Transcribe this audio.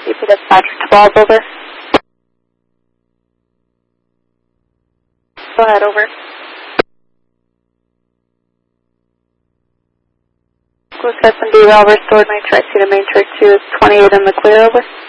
CP dispatcher 12, over. Go ahead, over. Close S&D well restored, main track 2 to main track 2 is 28 in the clear, over.